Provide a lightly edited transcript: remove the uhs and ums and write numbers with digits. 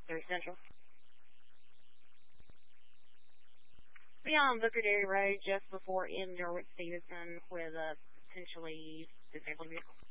3 Central. Beyond Booker Dairy Road, just before in Norwood Stevenson, with a potentially disabled vehicle.